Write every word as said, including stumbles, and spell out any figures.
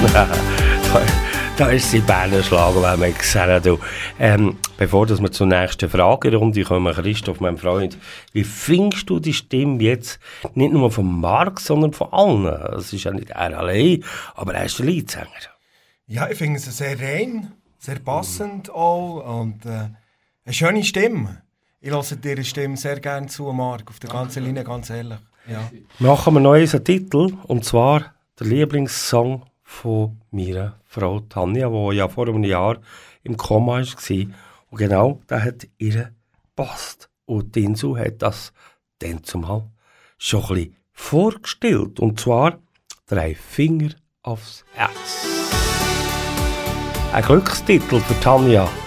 da, da ist sie Berner Schlager, wenn man gesehen du. Ähm, bevor dass wir zur nächsten Fragerunde kommen, Christoph, mein Freund, wie findest du die Stimme jetzt nicht nur von Marc, sondern von allen? Es ist ja nicht er allein, aber er ist der Leadsänger. Ja, ich finde es sehr rein, sehr passend auch und äh, eine schöne Stimme. Ich höre dir die Stimme sehr gerne zu, Marc, auf der ganzen Linie, ganz ehrlich. Ja. Machen wir noch einen Titel, und zwar der Lieblingssong von meiner Frau Tanja, die ja vor einem Jahr im Koma war. Und genau, der hat ihr gepasst. Und die Insel hat das dann zumal schon ein bisschen vorgestellt. Und zwar «Drei Finger aufs Herz». Ein Glückstitel für Tanja.